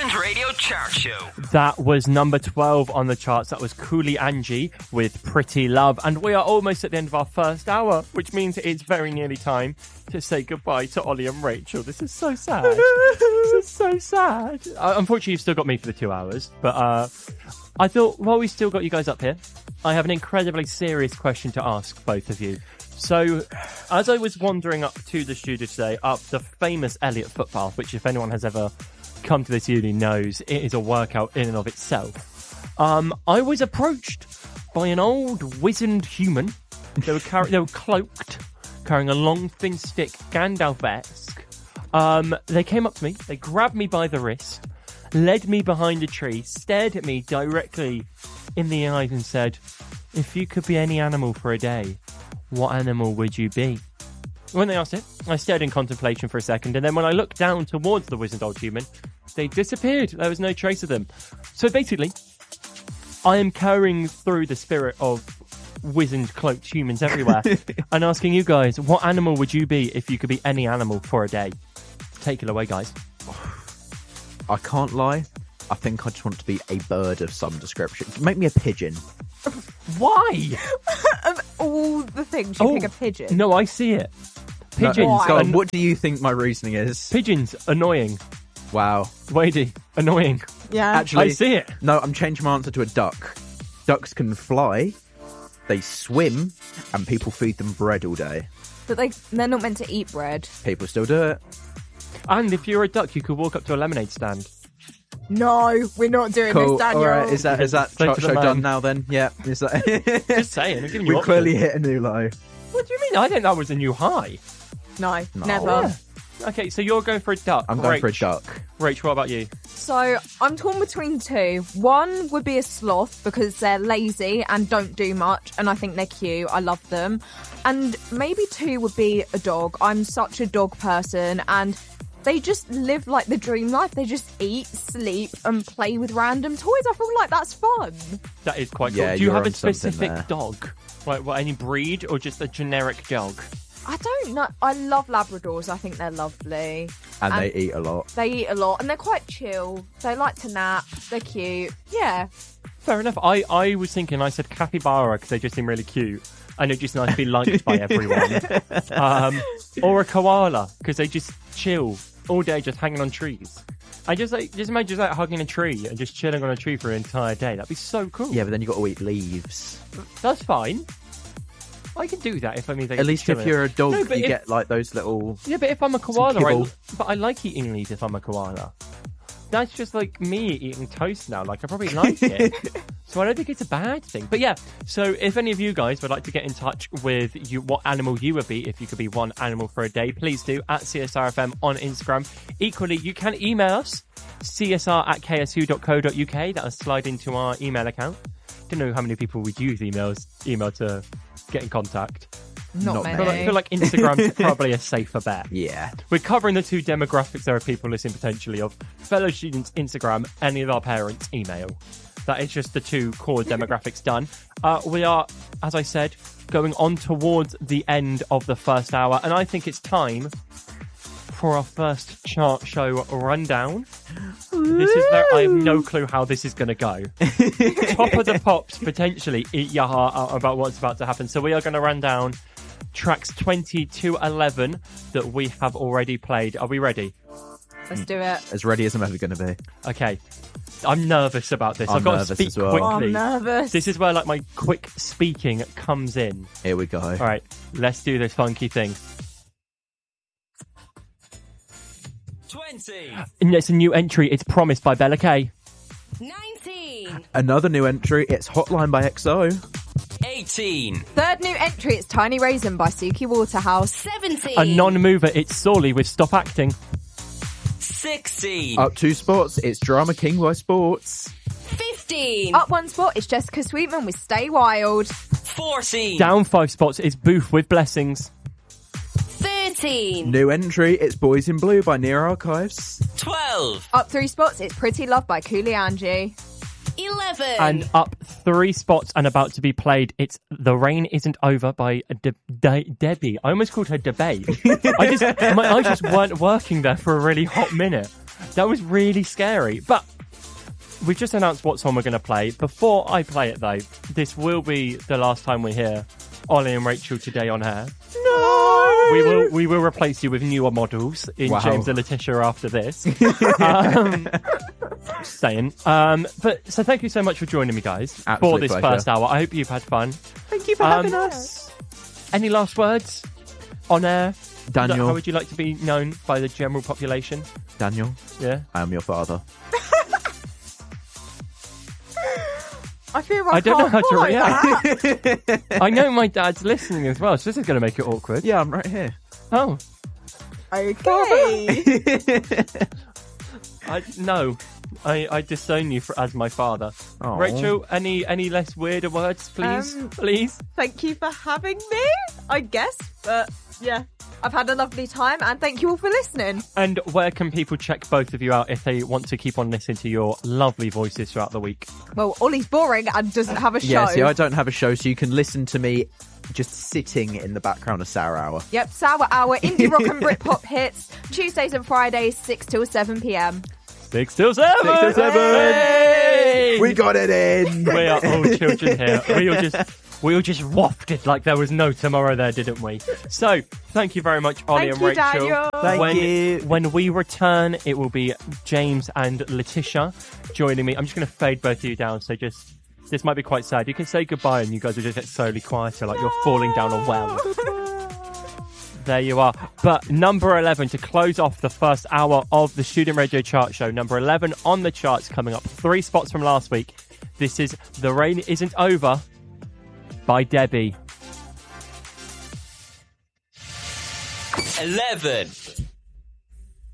Legend Radio Chart Show. That was number 12 on the charts. That was Cooley Angie with Pretty Love. And we are almost at the end of our first hour, which means it's very nearly time to say goodbye to Ollie and Rachel. This is so sad. This is so sad. Unfortunately, you've still got me for the 2 hours. But I thought, while we still got you guys up here, I have an incredibly serious question to ask both of you. So, as I was wandering up to the studio today, up the famous Elliott footpath, which if anyone has ever come to this uni knows it is a workout in and of itself, I was approached by an old wizened human. They were cloaked, carrying a long thin stick, Gandalf-esque. They came up to me, they grabbed me by the wrist, led me behind a tree, stared at me directly in the eyes and said, "If you could be any animal for a day, what animal would you be?" When they asked it, I stared in contemplation for a second, and then when I looked down towards the wizened old human, they disappeared. There was no trace of them. So basically, I am carrying through the spirit of wizened cloaked humans everywhere and asking you guys, what animal would you be if you could be any animal for a day? Take it away, guys. I can't lie. I think I just want to be a bird of some description. Make me a pigeon. Why? Of all the things, you pick a pigeon. No, I see it. Pigeons. Why? Go on, what do you think my reasoning is? Pigeons, annoying. Wow. Wadey, annoying. Yeah. Actually, I see it. No, I'm changing my answer to a duck. Ducks can fly, they swim, and people feed them bread all day. But they're not meant to eat bread. People still do it. And if you're a duck, you could walk up to a lemonade stand. No, we're not doing Cool. this, Daniel. All right, is that Straight chart to the show man. done now then? Yeah. Is that... Just saying, I'm giving you We options. clearly hit a new low. What do you mean? I think that was a new high. No, No. never. Yeah. Okay, so you're going for a duck. I'm going for a duck. Rach, what about you? So I'm torn between two. One would be a sloth because they're lazy and don't do much, and I think they're cute. I love them. And maybe two would be a dog. I'm such a dog person, and they just live like the dream life. They just eat, sleep, and play with random toys. I feel like that's fun. That is quite cool. Yeah, Do you you're have a on something specific there. dog? Like, what, any breed or just a generic dog? I don't know. I love Labradors. I think they're lovely. And they eat a lot. They eat a lot, and they're quite chill. They like to nap. They're cute. Yeah. Fair enough. I was thinking, I said capybara because they just seem really cute. And it's just nice to be liked by everyone. Or a koala because they just chill all day, just hanging on trees. I just imagine like hugging a tree and just chilling on a tree for an entire day. That'd be so cool. Yeah, but then you got to eat leaves. That's fine. I can do that if I mean they At least if chilling. you're a dog, No, but you if- get like those little... Yeah, but if I'm a koala, kibble. but I like eating leaves if I'm a koala. That's just like me eating toast now. Like, I probably like it. So I don't think it's a bad thing. But yeah, so if any of you guys would like to get in touch with you, what animal you would be if you could be one animal for a day, please do at CSRFM on Instagram. Equally, you can email us, csr@ksu.co.uk. That'll slide into our email account. Don't know how many people would use email to get in contact. Not Not many. many. I feel like Instagram's probably a safer bet. Yeah. We're covering the two demographics there are people listening potentially of fellow students Instagram, any of our parents email. That is just the two core demographics done. We are, as I said, going on towards the end of the first hour, and I think it's time for our first chart show rundown. This is I have no clue how this is going to go. Top of the pops potentially eat your heart out about what's about to happen. So we are going to run down tracks 20 to 11 that we have already played. Are we ready? Let's do it. As ready as I'm ever going to be. Okay. I'm nervous about this. I'm I've got to nervous speak as well. Oh, quickly. I'm nervous. This is where like my quick speaking comes in. Here we go. All right, let's do this funky thing. 20, And it's a new entry. It's Promised by Bella K. 19, Another new entry. It's Hotline by XO. 18, Third new entry, it's Tiny Raisin by Suki Waterhouse. 17, A non-mover. It's Sorley with Stop Acting. 16, Up 2 spots. It's Drama King by Sports. 15, Up one spot, it's Jessica Sweetman with Stay Wild. 14, Down 5 spots. It's Booth with Blessings. 13, New entry. It's Boys in Blue by Near Archives. 12, Up 3 spots, it's Pretty Love by Cooley Angie. 11, And up 3 spots and about to be played, it's The Rain Isn't Over by Debbie. I almost called her Debate. My eyes just weren't working there for a really hot minute. That was really scary. But we've just announced what song we're going to play. Before I play it, though, this will be the last time we hear Ollie and Rachel today on air. No! We will replace you with newer models in Wow. James and Letitia after this. Just saying. But so thank you so much for joining me, guys, for Absolute this pleasure. first hour. I hope you've had fun. Thank you for having us. Any last words on air? Daniel. How would you like to be known by the general population? Daniel, Yeah. I am your father. I feel I don't know can't how to follow react. that. I know my dad's listening as well, so this is going to make it awkward. Yeah, I'm right here. Oh, Okay. no. I disown you as my father. Aw. Rachel, any less weirder words, please? Please? Thank you for having me, I guess. But yeah, I've had a lovely time and thank you all for listening. And where can people check both of you out if they want to keep on listening to your lovely voices throughout the week? Well, Ollie's boring and doesn't have a show. Yeah, see, I don't have a show, so you can listen to me just sitting in the background of Sour Hour. Yep, Sour Hour, indie rock and Britpop hits, Tuesdays and Fridays, 6 till 7 p.m. 6 till 7! 6 till 7! Hey! We got it in! We are all children here. We all just wafted like there was no tomorrow there, didn't we? So, thank you very much, Ollie Thank and you, Rachel. Daniel. Thank you. When we return, it will be James and Letitia joining me. I'm just going to fade both of you down, so this might be quite sad. You can say goodbye and you guys will just get slowly quieter, like you're falling down a well. There you are. But number 11 to close off the first hour of the Student Radio Chart Show. Number 11 on the charts, coming up 3 spots from last week. This is The Rain Isn't Over by Debbie. 11.